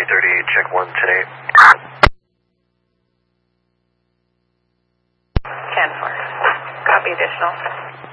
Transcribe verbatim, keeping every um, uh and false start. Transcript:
three thirty-eight, check one today. ten four. Copy additional.